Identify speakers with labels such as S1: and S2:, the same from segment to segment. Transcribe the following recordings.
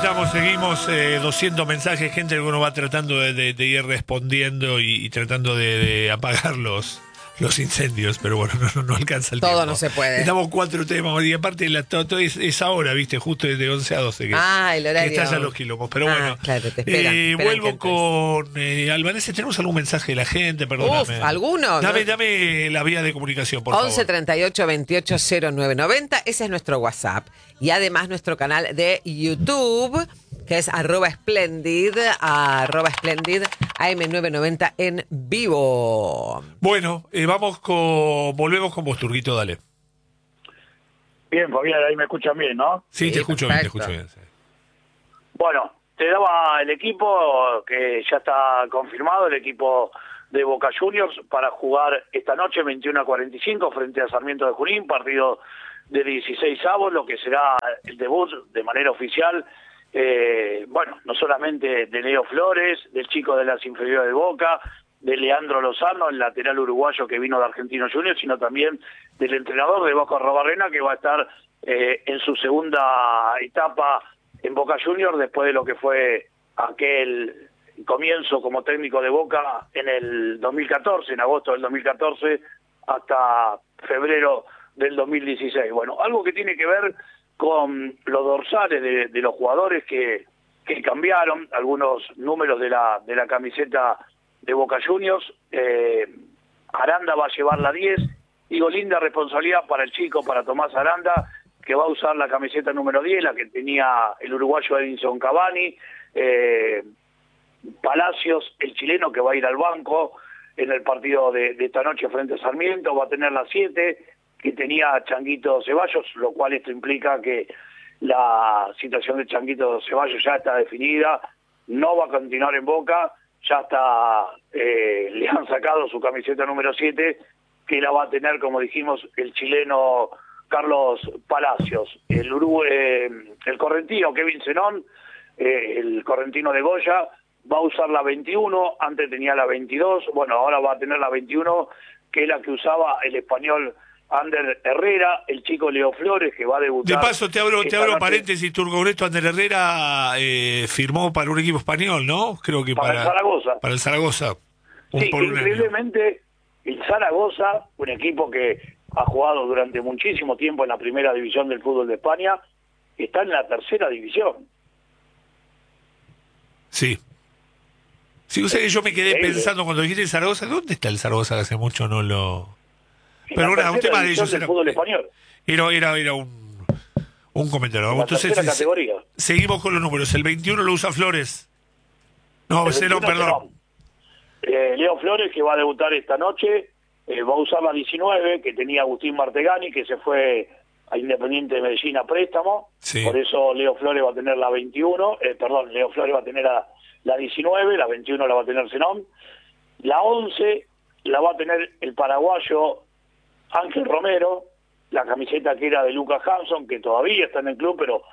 S1: estamos, seguimos 200 mensajes, gente que uno va tratando de ir respondiendo y tratando de apagar los incendios, pero bueno, no alcanza el tiempo.
S2: Todo no se puede.
S1: Estamos 4 temas, y aparte todo es ahora, viste, justo desde 11 a 12 que
S2: el horario.
S1: que estallan los quilombos, pero bueno.
S2: Claro, te esperan,
S1: vuelvo con Albanese. ¿Tenemos algún mensaje de la gente? Perdóname.
S2: ¿Alguno?
S1: Dame la vía de comunicación, por
S2: 11
S1: favor.
S2: 38 28 09 90, ese es nuestro WhatsApp. Y además nuestro canal de YouTube, que es @Splendid AM990 en vivo.
S1: Bueno, volvemos con vos, Turguito, dale.
S3: Bien, Fabián, ahí me escuchan bien, ¿no?
S1: Sí, te escucho bien, te escucho bien. Sí.
S3: Bueno, te daba el equipo que ya está confirmado, el equipo de Boca Juniors para jugar esta noche 21:45 frente a Sarmiento de Junín, partido de 16avos, lo que será el debut de manera oficial, no solamente de Leo Flores, del chico de las inferiores de Boca, de Leandro Lozano, el lateral uruguayo que vino de Argentinos Juniors, sino también del entrenador de Vasco Arrobarrena, que va a estar en su segunda etapa en Boca Juniors, después de lo que fue aquel comienzo como técnico de Boca en el 2014, en agosto del 2014, hasta febrero del 2016. Bueno, algo que tiene que ver con los dorsales de los jugadores que cambiaron, algunos números de la camiseta de Boca Juniors. Aranda va a llevar la 10, digo, linda responsabilidad para el chico, para Tomás Aranda, que va a usar la camiseta número 10, la que tenía el uruguayo Edinson Cavani. Palacios, el chileno, que va a ir al banco en el partido de esta noche frente a Sarmiento, va a tener la 7, que tenía Changuito Ceballos, lo cual esto implica que la situación de Changuito Ceballos ya está definida, no va a continuar en Boca, ya está, le han sacado su camiseta número 7, que la va a tener, como dijimos, el chileno Carlos Palacios. El correntino Kevin Zenón, el correntino de Goya, va a usar la 21, antes tenía la 22, bueno, ahora va a tener la 21, que es la que usaba el español Ander Herrera, el chico Leo Flores, que va a debutar.
S1: De paso, te abro paréntesis, Turgo, con esto. Ander Herrera firmó para un equipo español, ¿no? Creo que para
S3: el Zaragoza.
S1: Para el Zaragoza.
S3: Sí, increíblemente, el Zaragoza, un equipo que ha jugado durante muchísimo tiempo en la primera división del fútbol de España, está en la tercera división.
S1: Sí. Sí, o sea que yo me quedé pensando cuando dijiste el Zaragoza, ¿dónde está el Zaragoza? Que hace mucho no lo... Pero bueno, un tema de ellos
S3: era, fútbol español.
S1: Era un comentario. Entonces,
S3: categoría.
S1: Seguimos con los números. El 21 lo usa Flores. No, perdón.
S3: Leo Flores, que va a debutar esta noche, va a usar la 19, que tenía Agustín Martegani, que se fue a Independiente de Medellín a préstamo.
S1: Sí.
S3: Por eso Leo Flores va a tener la 21. Leo Flores va a tener la 19, la 21 la va a tener Zenón. La 11 la va a tener el paraguayo Ángel Romero, la camiseta que era de Lucas Hanson, que todavía está en el club, pero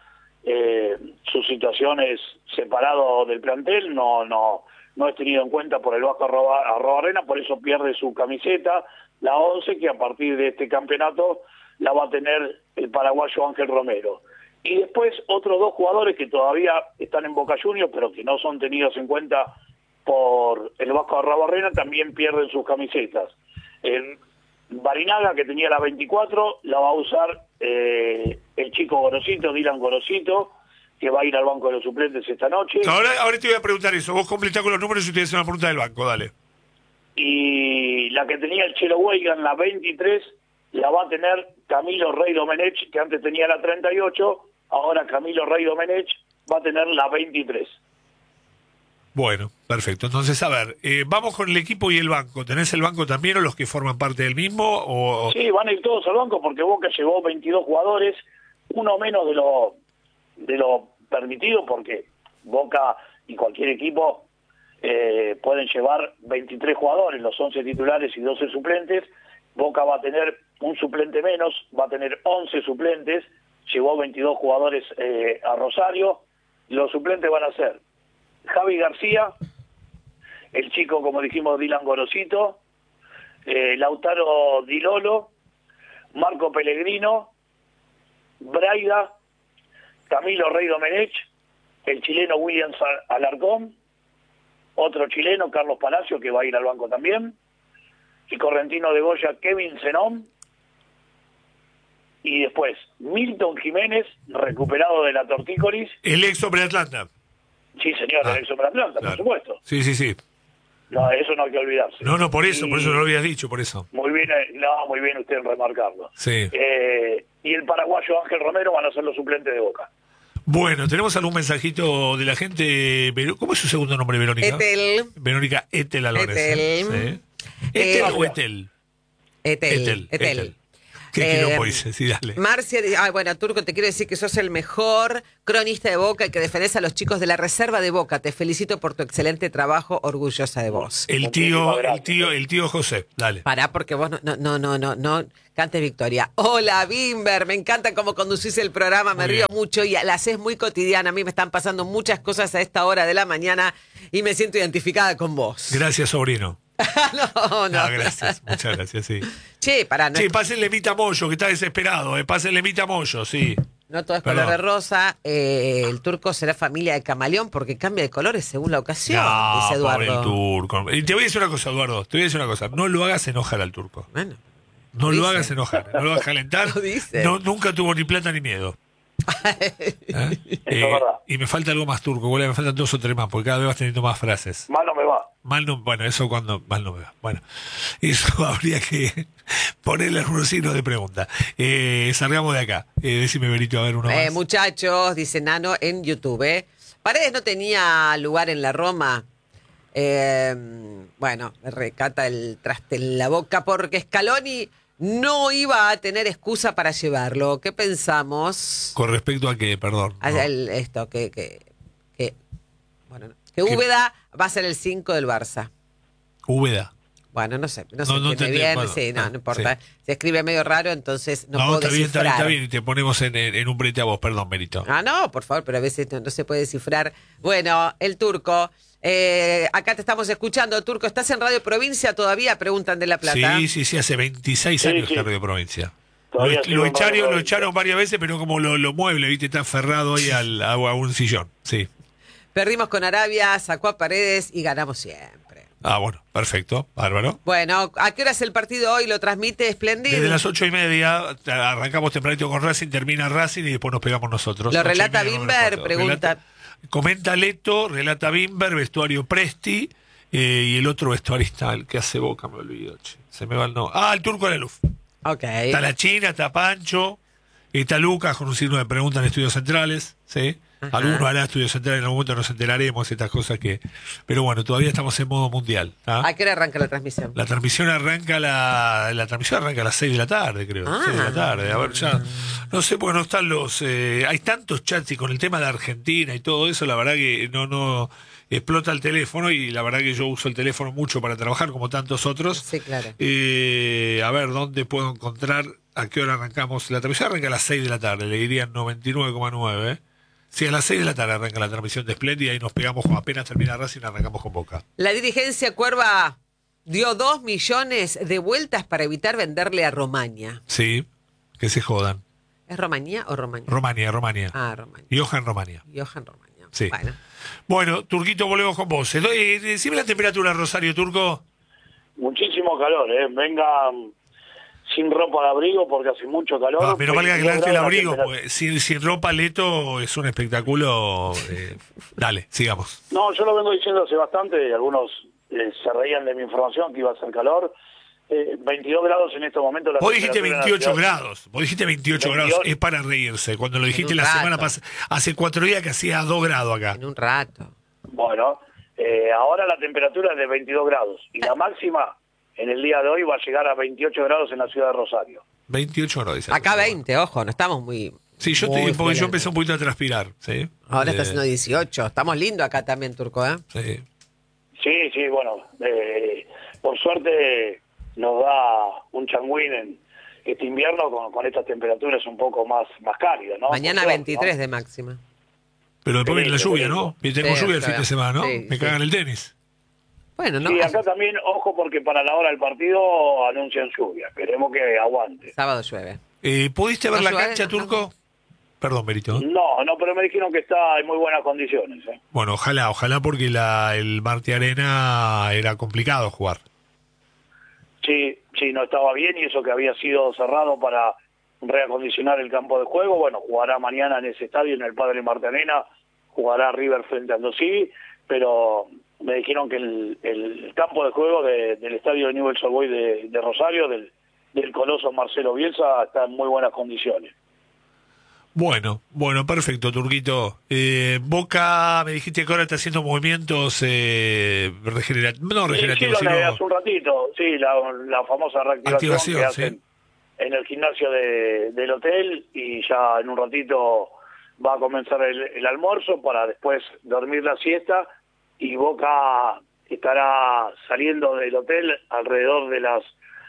S3: su situación es separado del plantel, no es tenido en cuenta por el Vasco Arrobarrena, por eso pierde su camiseta, la 11, que a partir de este campeonato la va a tener el paraguayo Ángel Romero. Y después otros 2 jugadores que todavía están en Boca Juniors, pero que no son tenidos en cuenta por el Vasco Arrobarrena, también pierden sus camisetas. Barinaga, que tenía la 24, la va a usar el chico Gorosito, Dylan Gorosito, que va a ir al banco de los suplentes esta noche.
S1: Ahora te voy a preguntar eso. Vos completás con los números y ustedes hacen una pregunta del banco, dale.
S3: Y la que tenía el Chelo Weigan, la 23, la va a tener Camilo Rey Domenech, que antes tenía la 38, ahora Camilo Rey Domenech va a tener la 23.
S1: Bueno, perfecto. Entonces, a ver, vamos con el equipo y el banco. ¿Tenés el banco también o los que forman parte del mismo? O...
S3: Sí, van a ir todos al banco porque Boca llevó 22 jugadores, uno menos de lo permitido, porque Boca y cualquier equipo pueden llevar 23 jugadores, los 11 titulares y 12 suplentes. Boca va a tener un suplente menos, va a tener 11 suplentes, llevó 22 jugadores a Rosario. Los suplentes van a ser Javi García, el chico, como dijimos, Dylan Gorosito, Lautaro Di Lolo, Marco Pellegrino, Braida, Camilo Rey Domenech, el chileno Williams Alarcón, otro chileno, Carlos Palacio, que va a ir al banco también, y correntino de Goya, Kevin Zenón, y después Milton Jiménez, recuperado de la tortícolis.
S1: El ex hombre de Atlanta.
S3: Sí, señor, el ex hombre de Atlanta,
S1: claro.
S3: por supuesto.
S1: Sí, sí, sí.
S3: No, eso no hay que olvidarse.
S1: No, por eso no lo habías dicho, por eso.
S3: Muy bien, muy bien usted en remarcarlo.
S1: Sí.
S3: Y el paraguayo Ángel Romero van a ser los suplentes de Boca.
S1: Bueno, ¿tenemos algún mensajito de la gente? ¿Cómo es su segundo nombre, Verónica?
S2: Etel.
S1: Verónica Etel Álvarez.
S2: Etel.
S1: ¿Sí? ¿Etel o Etel?
S2: Etel.
S1: ¿Qué quilombo dice? Sí, dale.
S2: Marcia dice, bueno, Turco, te quiero decir que sos el mejor cronista de Boca, el que defendés a los chicos de la reserva de Boca. Te felicito por tu excelente trabajo, orgullosa de vos.
S1: El tío José, dale.
S2: Pará, porque vos no cantes victoria. Hola, Bimber, me encanta cómo conducís el programa, me río mucho y la haces muy cotidiana. A mí me están pasando muchas cosas a esta hora de la mañana y me siento identificada con vos.
S1: Gracias, sobrino.
S2: No.
S1: Gracias, muchas gracias, sí.
S2: Che, pará. No,
S1: pásenle Mita Moyo, que está desesperado, pásenle Mita Moyo, sí.
S2: no todo es color de rosa. El Turco será familia de camaleón porque cambia de colores según la ocasión, dice Eduardo.
S1: Pobre el Turco. Y te voy a decir una cosa, Eduardo, no lo hagas enojar al Turco.
S2: Bueno,
S1: no lo hagas enojar, no lo hagas calentar.
S2: Lo dice.
S1: Nunca tuvo ni plata ni miedo.
S3: verdad.
S1: Y me falta algo más, Turco, me faltan 2 o 3 más, porque cada vez vas teniendo más frases.
S3: Mal no me va.
S1: Bueno, eso cuando mal no me va. Bueno, eso habría que ponerle algunos signos de pregunta. Salgamos de acá. Decime, Berito, a ver uno más.
S2: Muchachos, dice Nano en YouTube. Paredes no tenía lugar en la Roma. Bueno, me recata el traste en la boca porque Scaloni no iba a tener excusa para llevarlo. ¿Qué pensamos?
S1: Con respecto a que, perdón.
S2: Esto, que Úbeda va a ser el 5 del Barça.
S1: Úbeda.
S2: Bueno, no sé
S1: No
S2: entiende bien.
S1: bueno,
S2: sí, no importa. Sí. Se escribe medio raro, entonces no puedo descifrar.
S1: Está bien, y te ponemos en un brete a vos, perdón, Merito.
S2: No, por favor, pero a veces no se puede descifrar. Bueno, el Turco, acá te estamos escuchando. Turco, ¿estás en Radio Provincia todavía? Preguntan de La Plata.
S1: Sí, hace 26 años que Radio Provincia. Lo echaron varias veces, pero como lo mueble, ¿viste? Está aferrado ahí a un sillón, sí.
S2: Perdimos con Arabia, sacó a Paredes y ganamos siempre.
S1: Bueno, perfecto, bárbaro.
S2: Bueno, ¿a qué hora es el partido hoy? ¿Lo transmite Splendid?
S1: Desde las 8:30, arrancamos tempranito con Racing, termina Racing y después nos pegamos nosotros.
S2: ¿Lo relata Bimber? Pregunta.
S1: Comenta Leto, relata Bimber, vestuario Presti, y el otro vestuarista, el que hace Boca, me olvido, se me va el nombre. El Turco de la Luz.
S2: Ok.
S1: Está la China, está Pancho, está Lucas con un signo de pregunta en Estudios Centrales, ¿sí?
S2: Ajá.
S1: Algunos harán Estudios Centrales, en algún momento nos enteraremos, estas cosas que... Pero bueno, todavía estamos en modo mundial.
S2: ¿A qué hora arranca la transmisión?
S1: La transmisión arranca a las 6 de la tarde, creo. 6 de la tarde. A ver, ya... No sé, porque no están los... hay tantos chats y con el tema de Argentina y todo eso, la verdad que no explota el teléfono y la verdad que yo uso el teléfono mucho para trabajar, como tantos otros.
S2: Sí, claro.
S1: A ver, ¿dónde puedo encontrar a qué hora arrancamos? La transmisión arranca a las 6 de la tarde, le dirían 99,9, Sí, a las 6 de la tarde arranca la transmisión de Splendid y ahí nos pegamos, apenas termina Racing, arrancamos con Boca.
S2: La dirigencia Cuerva dio 2 millones de vueltas para evitar venderle a Romaña.
S1: Sí, que se jodan.
S2: ¿Es Romaña o Romaña?
S1: Romania.
S2: Romaña.
S1: Johan Romania.
S2: Johan Romaña.
S1: Sí. Bueno, Turquito, volvemos con vos. Decime la temperatura, Rosario, Turco.
S3: Muchísimo calor, vengan sin ropa de abrigo porque hace mucho calor.
S1: Menos mal que aclaraste el abrigo, pues, sin ropa, Leto, es un espectáculo. Dale, sigamos.
S3: No, yo lo vengo diciendo hace bastante, algunos se reían de mi información que iba a hacer calor. 22 grados en estos momentos.
S1: Vos dijiste 28 grados. Vos dijiste 28 grados. Es para reírse. Cuando lo dijiste la semana pasada, hace 4 días que hacía 2 grados acá.
S2: En un rato.
S3: Bueno, ahora la temperatura es de 22 grados. Y la máxima en el día de hoy va a llegar a 28 grados en la ciudad de Rosario.
S1: 28 grados. Dice
S2: acá 20, ojo, no estamos muy...
S1: Sí, porque yo empecé un poquito a transpirar. ¿Sí?
S2: Ahora está haciendo 18. Estamos lindos acá también, Turco, ¿eh?
S3: Sí, bueno. Por suerte nos da un changüín en este invierno con estas temperaturas un poco más cálidas, ¿no?
S2: Mañana 23 de máxima.
S1: Pero después viene la lluvia, ¿no? Y tengo lluvia el fin de semana, ¿no?
S2: Sí,
S1: Me cagan el tenis.
S2: Bueno, no.
S3: Sí, acá también, ojo, porque para la hora del partido anuncian lluvia. Esperemos que aguante.
S2: Sábado llueve.
S1: ¿Pudiste ver la
S2: llueve?
S1: cancha, Turco? Perdón, Berito.
S3: No, pero me dijeron que está en muy buenas condiciones.
S1: Bueno, ojalá porque el Marte Arena era complicado jugar.
S3: Sí, no estaba bien y eso que había sido cerrado para reacondicionar el campo de juego. Bueno, jugará mañana en ese estadio, en el Padre Marte Arena, jugará River frente a Aldo Civi, pero me dijeron que el campo de juego del estadio de Newell's Old Boys de Rosario, del coloso Marcelo Bielsa, está en muy buenas condiciones.
S1: Bueno, perfecto, Turquito. Boca, me dijiste que ahora está haciendo movimientos regenerativos.
S3: Sí, hace un ratito, sí, la famosa reactivación que hacen en el gimnasio del hotel, y ya en un ratito va a comenzar el almuerzo para después dormir la siesta, y Boca estará saliendo del hotel alrededor de las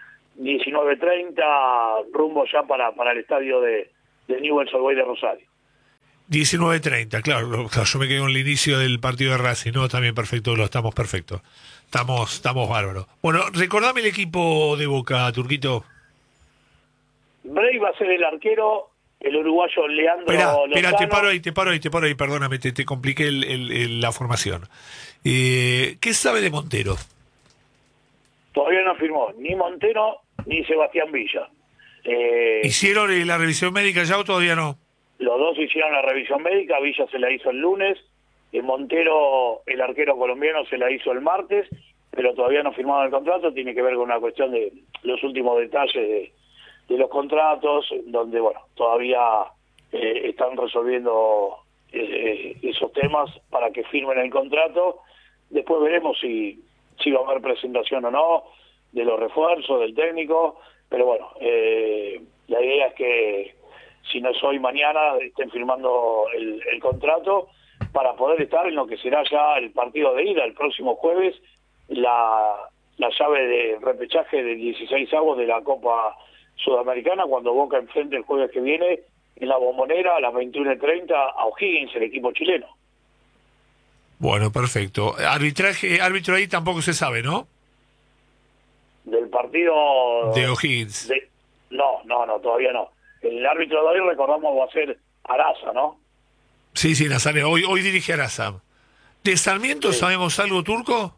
S3: 19:30, rumbo ya para el estadio de Newell's Old Boys de Rosario.
S1: 19:30, claro, yo me quedé con el inicio del partido de Racing, ¿no? También perfecto, estamos perfectos. Estamos bárbaros. Bueno, recordame el equipo de Boca, Turquito.
S3: Bray va a ser el arquero, el uruguayo Leandro
S1: Espera,
S3: Lozano.
S1: te paro ahí, perdóname, te compliqué la formación. ¿Qué sabe de Montero?
S3: Todavía no firmó ni Montero ni Sebastián Villa.
S1: ¿Hicieron la revisión médica ya o todavía no?
S3: Los dos hicieron la revisión médica, Villa se la hizo el lunes, Montero, el arquero colombiano, se la hizo el martes, pero todavía no firmaron el contrato. Tiene que ver con una cuestión de los últimos detalles de los contratos, donde bueno, todavía están resolviendo esos temas para que firmen el contrato. Después veremos si va a haber presentación o no de los refuerzos, del técnico, pero bueno, la idea es que si no es hoy, mañana estén firmando el contrato para poder estar en lo que será ya el partido de ida el próximo jueves, la llave de repechaje de 16avos de la Copa Sudamericana, cuando Boca enfrente el jueves que viene en la Bombonera a las 21:30 a O'Higgins, el equipo chileno.
S1: Bueno, perfecto. Árbitro ahí tampoco se sabe, ¿no?
S3: Del partido
S1: de O'Higgins.
S3: No, todavía no. El árbitro de hoy, recordamos, va a ser Araza, ¿no?
S1: Sí, Nazareno. Hoy dirige Araza. ¿De Sarmiento sabemos algo, Turco?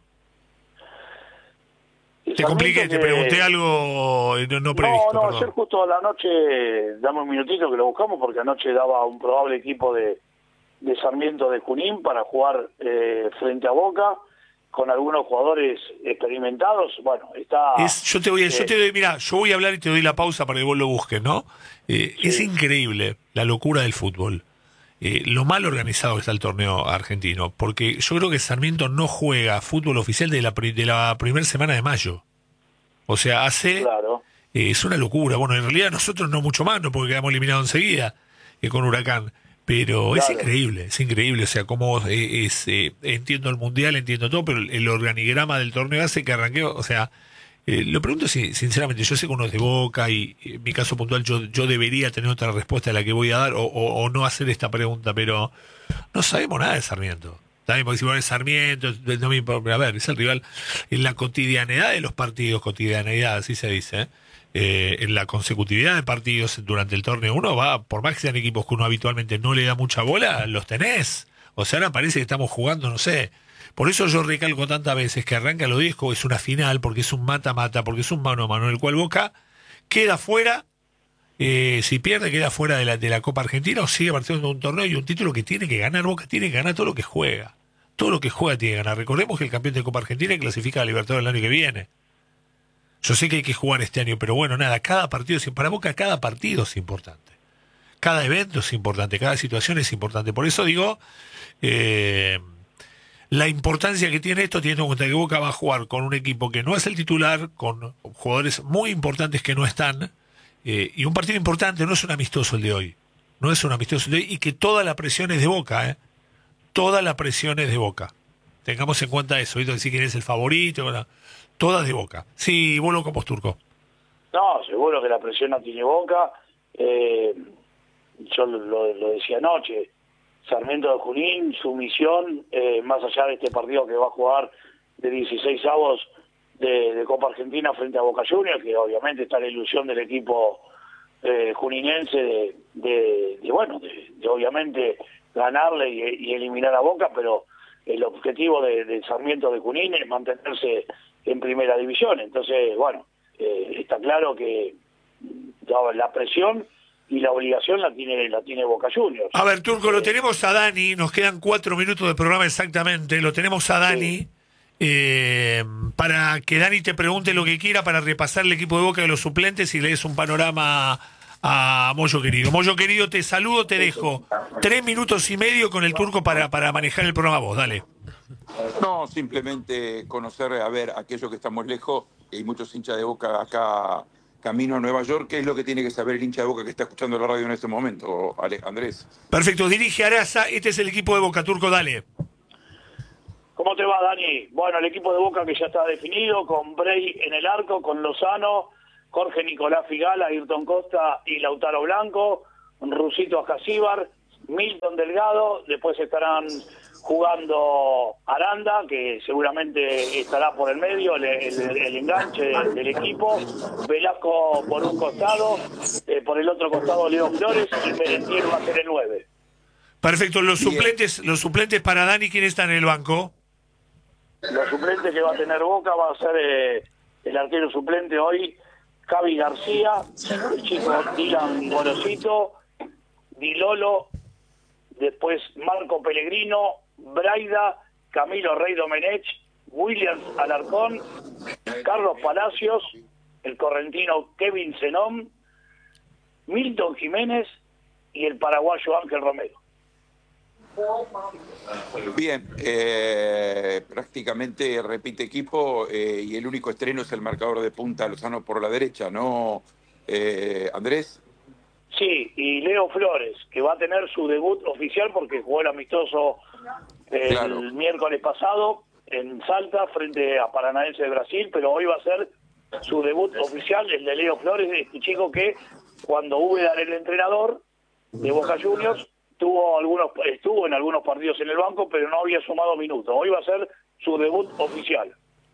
S1: Te compliqué, te pregunté algo no previsto.
S3: No, ayer justo a la noche, dame un minutito que lo buscamos, porque anoche daba un probable equipo de Sarmiento de Junín para jugar frente a Boca, con algunos jugadores experimentados. Bueno, está...
S1: yo voy a hablar y te doy la pausa para que vos lo busques, ¿no? Sí. Es increíble la locura del fútbol. Lo mal organizado que está el torneo argentino, porque yo creo que Sarmiento no juega fútbol oficial de la primera semana de mayo. O sea,
S3: Claro.
S1: Es una locura. Bueno, en realidad nosotros no mucho más, no, porque quedamos eliminados enseguida con Huracán. Pero claro, es increíble. O sea, como entiendo el Mundial, entiendo todo, pero el organigrama del torneo hace que arranque. O sea, lo pregunto sinceramente, yo sé que uno es de Boca y en mi caso puntual yo debería tener otra respuesta a la que voy a dar o no hacer esta pregunta, pero no sabemos nada de Sarmiento. También porque si bueno, es Sarmiento, no me importa, a ver, es el rival en la cotidianidad de los partidos, cotidianidad, así se dice, en la consecutividad de partidos durante el torneo. Uno va, por más que sean equipos que uno habitualmente no le da mucha bola, los tenés. O sea, ahora parece que estamos jugando, no sé. Por eso yo recalco tantas veces que arranca lo disco, es una final, porque es un mata-mata, porque es un mano a mano, en el cual Boca queda fuera, si pierde queda fuera de la Copa Argentina o sigue participando de un torneo y un título que tiene que ganar. Boca tiene que ganar todo lo que juega. Todo lo que juega tiene que ganar. Recordemos que el campeón de Copa Argentina clasifica a Libertadores el año que viene. Yo sé que hay que jugar este año, pero bueno, nada, para Boca cada partido es importante. Cada evento es importante, cada situación es importante. Por eso digo, la importancia que tiene esto, teniendo en cuenta que Boca va a jugar con un equipo que no es el titular, con jugadores muy importantes que no están, y un partido importante, no es un amistoso el de hoy. No es un amistoso el de hoy, y que toda la presión es de Boca, Toda la presión es de Boca. Tengamos en cuenta eso, ¿viste? Decir quién es el favorito, ¿verdad? Todas de Boca. Sí, vos lo como Turco.
S3: No, seguro que la presión no tiene Boca. Yo lo decía anoche. Sarmiento de Junín, su misión, más allá de este partido que va a jugar de 16avos de Copa Argentina frente a Boca Juniors, que obviamente está la ilusión del equipo juninense de obviamente ganarle y eliminar a Boca, pero el objetivo de Sarmiento de Junín es mantenerse en primera división. Entonces, bueno, está claro que la presión y la obligación la tiene Boca Juniors.
S1: A ver, Turco, lo tenemos a Dani, nos quedan 4 minutos de programa exactamente, lo tenemos a Dani, para que Dani te pregunte lo que quiera para repasar el equipo de Boca de los suplentes y le des un panorama a Moyo Querido. Moyo Querido, te saludo, te dejo 3 minutos y medio con el Turco para manejar el programa vos, dale.
S4: No, simplemente conocer, a ver, aquellos que estamos lejos, y hay muchos hinchas de Boca acá camino a Nueva York, ¿qué es lo que tiene que saber el hincha de Boca que está escuchando la radio en este momento, Andrés?
S1: Perfecto, dirige Araza, este es el equipo de Boca, Turco, dale.
S3: ¿Cómo te va, Dani? Bueno, el equipo de Boca que ya está definido, con Bray en el arco, con Lozano, Jorge Nicolás Figala, Ayrton Costa y Lautaro Blanco, Rusito Ascasíbar, Milton Delgado, después estarán jugando Aranda, que seguramente estará por el medio, el enganche del equipo, Velasco por un costado, por el otro costado Leo Flores, y Merentiel va a ser el 9.
S1: Perfecto, los suplentes para Dani, ¿quién está en el banco?
S3: Los suplentes que va a tener Boca va a ser el arquero suplente hoy, Javi García, el chico Dylan Gorosito, Di Lolo, después Marco Pellegrino, Braida, Camilo Rey Domenech, Williams Alarcón, Carlos Palacios, el correntino Kevin Zenón, Milton Jiménez y el paraguayo Ángel Romero.
S4: Bien, prácticamente repite equipo y el único estreno es el marcador de punta Lozano por la derecha, ¿no, Andrés?
S3: Sí, y Leo Flores, que va a tener su debut oficial porque jugó el amistoso el miércoles pasado en Salta frente a Paranaense de Brasil, pero hoy va a ser su debut oficial, el de Leo Flores, este chico que cuando Úbeda era el entrenador de Boca Juniors estuvo en algunos partidos en el banco, pero no había sumado minutos. Hoy va a ser su debut oficial.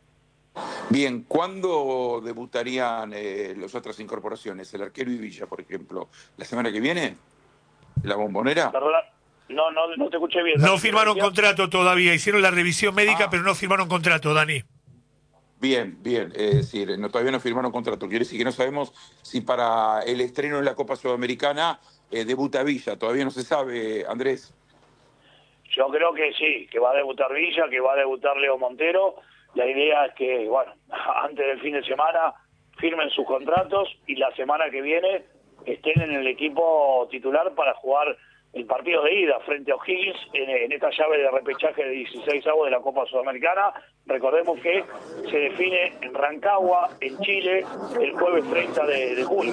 S4: Bien, ¿cuándo debutarían las otras incorporaciones? El arquero y Villa, por ejemplo. ¿La semana que viene? ¿La Bombonera?
S3: Perdona, no te escuché bien.
S1: No firmaron contrato todavía, hicieron la revisión médica, pero no firmaron contrato, Dani.
S4: Bien, es decir, todavía no firmaron contrato. Quiere decir que no sabemos si para el estreno en la Copa Sudamericana debuta Villa. Todavía no se sabe, Andrés.
S3: Yo creo que sí, que va a debutar Villa, que va a debutar Leo Montero. La idea es que, bueno, antes del fin de semana firmen sus contratos y la semana que viene estén en el equipo titular para jugar el partido de ida frente a O'Higgins en esta llave de repechaje de 16avos de la Copa Sudamericana. Recordemos que se define en Rancagua, en Chile, el jueves 30 de julio.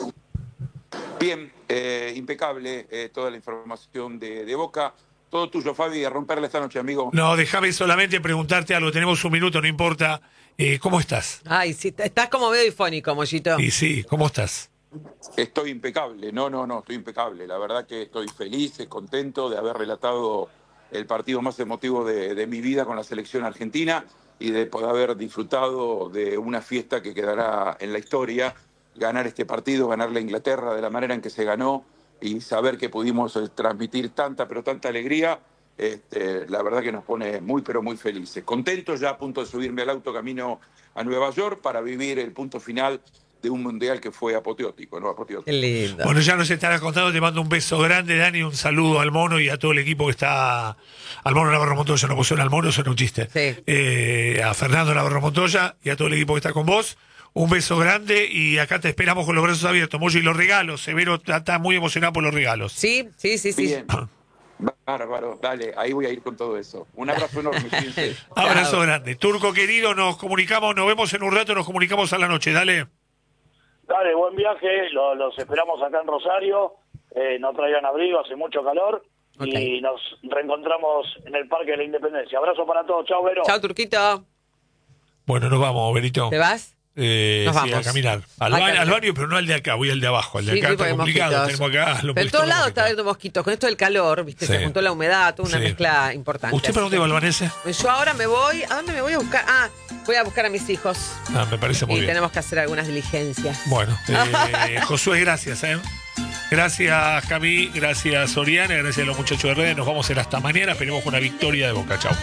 S4: Bien, impecable toda la información de Boca. Todo tuyo, Fabi, a romperla esta noche, amigo.
S1: No, déjame solamente preguntarte algo, tenemos un minuto, no importa. ¿Cómo estás?
S2: Ay, sí, estás como medio difónico, Mollito.
S1: Y sí, ¿cómo estás?
S4: Estoy impecable, no, estoy impecable. La verdad que estoy feliz, contento de haber relatado el partido más emotivo de mi vida con la selección argentina y de poder haber disfrutado de una fiesta que quedará en la historia. Ganar este partido, ganarle a Inglaterra de la manera en que se ganó y saber que pudimos transmitir tanta alegría, la verdad que nos pone muy, pero muy felices. Contento, ya a punto de subirme al auto camino a Nueva York para vivir el punto final de un mundial que fue apoteótico, ¿no? Apoteótico.
S2: Qué lindo.
S1: Bueno, ya nos estarás contando, te mando un beso grande, Dani, un saludo al Mono y a todo el equipo que está, al Mono Navarro Montoya, no pusieron al Mono, eso era un chiste.
S2: Sí.
S1: A Fernando Navarro Montoya y a todo el equipo que está con vos. Un beso grande y acá te esperamos con los brazos abiertos, Moyo, y los regalos. Severo está muy emocionado por los regalos.
S2: Sí.
S4: Bien. Bárbaro, dale, ahí voy a ir con todo eso. Un abrazo enorme, fíjense.
S1: Abrazo grande. Turco querido, nos comunicamos, nos vemos en un rato, nos comunicamos a la noche, dale.
S3: Dale, buen viaje, los esperamos acá en Rosario, no traigan abrigo, hace mucho calor, y nos reencontramos en el Parque de la Independencia. Abrazo para todos, chao, Vero.
S2: Chao, Turquito.
S1: Bueno, nos vamos, Verito.
S2: ¿Te vas? Nos
S1: sí, a
S2: vamos.
S1: caminar.
S2: Caminar.
S1: Al baño, pero no al de acá, voy al de abajo. Al de
S2: Sí,
S1: acá
S2: sí,
S1: está
S2: porque
S1: complicado,
S2: mosquitos.
S1: tenemos acá.
S2: Pero en todos lados está habiendo mosquitos. Con esto del calor, viste,
S1: Sí.
S2: se juntó la humedad, toda una
S1: Sí.
S2: mezcla importante.
S1: ¿Usted
S2: Así
S1: para dónde
S2: que-
S1: va, Albanese?
S2: Yo ahora me voy. ¿A dónde me voy a buscar? Ah, voy a buscar a mis hijos.
S1: Ah, me parece muy
S2: Y
S1: bien.
S2: tenemos que hacer algunas diligencias.
S1: Bueno, Josué, gracias. Gracias, Cami. Gracias, Oriana. Gracias a los muchachos de redes. Nos vamos a ir hasta mañana. Esperemos con una victoria de Boca. Chau.